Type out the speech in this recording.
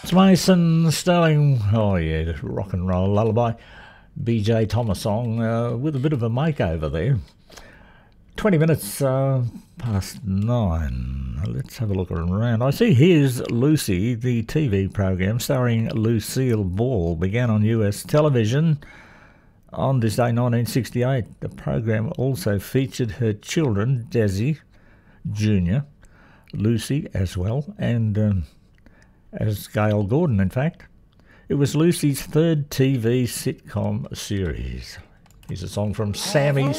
Mason Sterling, oh yeah, rock and roll lullaby. BJ Thomas song with a bit of a makeover there. 20 minutes past 9. Let's have a look around. I see here's Lucy, the TV program starring Lucille Ball, began on US television on this day 1968. The program also featured her children, Desi Jr., Lucy as well, and as Gail Gordon, in fact. It was Lucy's third TV sitcom series. Here's a song from Sammy